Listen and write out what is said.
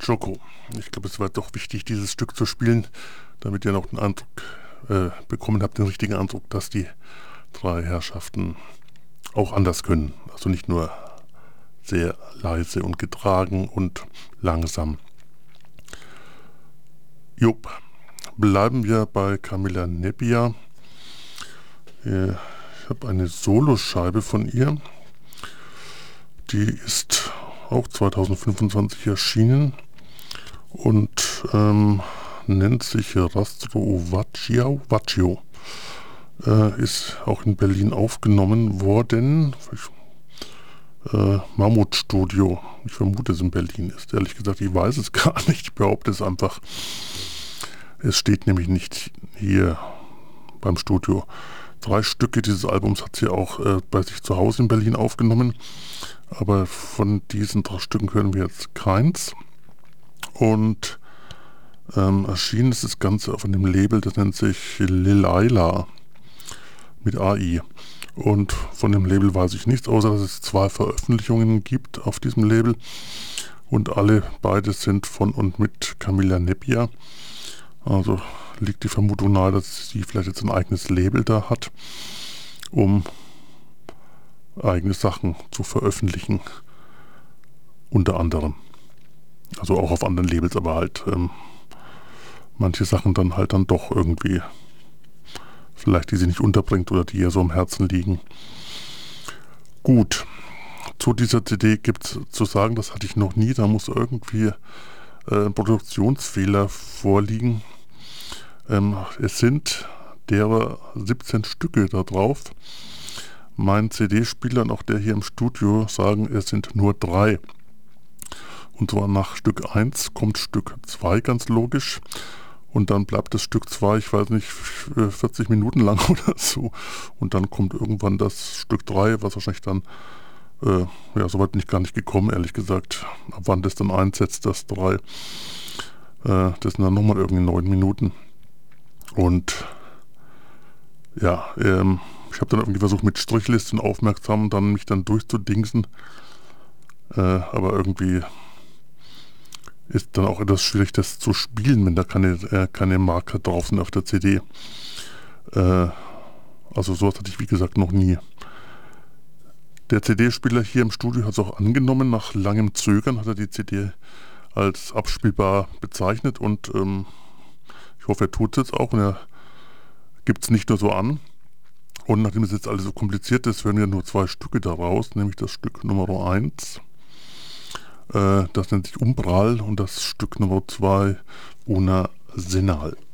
Joko. Ich glaube, es war doch wichtig, dieses Stück zu spielen, damit ihr noch den Eindruck bekommen habt, den richtigen Eindruck, dass die drei Herrschaften auch anders können. Also nicht nur sehr leise und getragen und langsam. Jupp, bleiben wir bei Camilla Nebbia. Ich habe eine Soloscheibe von ihr. Die ist auch 2025 erschienen und nennt sich Rastro Vaccio. Ist auch in Berlin aufgenommen worden. Mammutstudio. Ich vermute, es in Berlin ist. Ehrlich gesagt, ich weiß es gar nicht. Ich behaupte es einfach. Es steht nämlich nicht hier beim Studio. 3 Stücke dieses Albums hat sie auch bei sich zu Hause in Berlin aufgenommen. Aber von diesen 3 Stücken hören wir jetzt keins. Und erschienen ist das Ganze auf einem Label, das nennt sich Lilaila mit AI. Und von dem Label weiß ich nichts, außer dass es 2 Veröffentlichungen gibt auf diesem Label. Und beide sind von und mit Camilla Nebbia. Also liegt die Vermutung nahe, dass sie vielleicht jetzt ein eigenes Label da hat, um eigene Sachen zu veröffentlichen. Unter anderem. Also auch auf anderen Labels, aber halt manche Sachen dann halt dann doch irgendwie vielleicht die sie nicht unterbringt oder die ihr so am Herzen liegen. Gut, zu dieser CD gibt es zu sagen, das hatte ich noch nie, da muss irgendwie ein Produktionsfehler vorliegen. Es sind derer 17 Stücke da drauf. Mein CD-Spieler und auch der hier im Studio sagen, es sind nur 3. Und zwar nach Stück 1 kommt Stück 2 ganz logisch. Und dann bleibt das Stück 2, ich weiß nicht, 40 Minuten lang oder so. Und dann kommt irgendwann das Stück 3, was wahrscheinlich dann, soweit bin ich gar nicht gekommen, ehrlich gesagt. Ab wann das dann einsetzt, das 3. Das sind dann nochmal irgendwie 9 Minuten. Und ja, ich habe dann irgendwie versucht, mit Strichlisten aufmerksam dann mich dann durchzudingsen. Aber irgendwie ist dann auch etwas schwierig, das zu spielen, wenn da keine Marker drauf sind auf der CD. Also sowas hatte ich wie gesagt noch nie. Der CD-Spieler hier im Studio hat es auch angenommen. Nach langem Zögern hat er die CD als abspielbar bezeichnet und ich hoffe, er tut es jetzt auch und er gibt es nicht nur so an. Und nachdem es jetzt alles so kompliziert ist, hören wir nur 2 Stücke daraus, nämlich das Stück Nummer 1. Das nennt sich Umbral und das Stück Nummer 2 Una Senal.